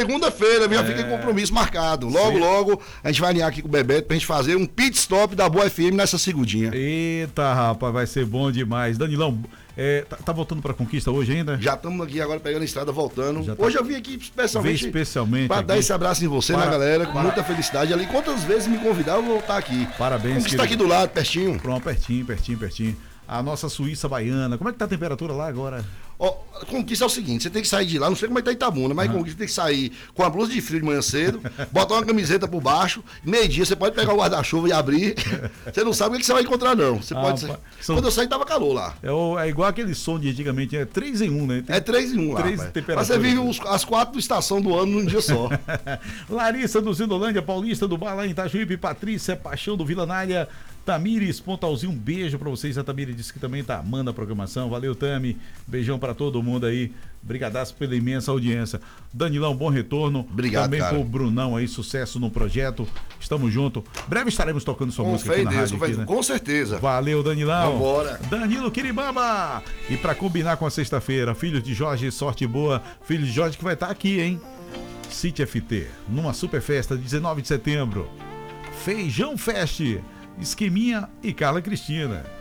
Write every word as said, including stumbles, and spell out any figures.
segunda-feira, já É. fica em compromisso marcado. Logo, Sim. logo, a gente vai alinhar aqui com o Bebeto pra gente fazer um pit stop da Boa F M nessa segundinha. Eita, rapaz, vai ser bom demais. Danilão, é, tá, tá voltando pra Conquista hoje ainda? Já estamos aqui agora pegando a estrada, voltando. Já tá- Hoje eu vim aqui Vem especialmente especialmente pra aqui. dar esse abraço em você, Para- na galera, com para- muita felicidade. Ali, quantas vezes me convidar, eu vou estar aqui. Parabéns, Conquista aqui do lado, pertinho. Pronto, pertinho, pertinho, pertinho. A nossa Suíça baiana. Como é que tá a temperatura lá agora? Ó, Conquista é o seguinte, você tem que sair de lá, não sei como é que tá Itabuna, mas Uhum. Conquista tem que sair com a blusa de frio de manhã cedo, botar uma camiseta por baixo, meio-dia, você pode pegar o guarda-chuva e abrir, você não sabe o que você vai encontrar não, você Ah, pode... pá, são- Quando eu saí tava calor lá, É, o- é igual aquele som de antigamente, é três em um, né? Tem- é três em um lá, Três rapaz. temperaturas. Mas você vive os- as quatro estações do ano num dia só. Larissa do Zindolândia, Paulista do Bar lá em Itajuípe, Patrícia Paixão do Vila Nália, Tamires Pontalzinho, um beijo pra vocês. A Tamires disse que também tá amando a programação. Valeu, Tami. Beijão pra todo mundo aí. Brigadaço pela imensa audiência. Danilão, bom retorno. Obrigado, também cara. pro Brunão aí, sucesso no projeto. Estamos juntos. Breve estaremos tocando sua Com música fé aqui em na Deus, rádio. com, fé- Aqui, né? com certeza. Valeu, Danilão. Vambora. Danilo Kiribamba. E pra combinar com a sexta-feira, filho de Jorge, sorte boa. Filho de Jorge que vai estar aqui, hein? City F T, numa super festa, dezenove de setembro. Feijão Fest, Esqueminha e Carla Cristina.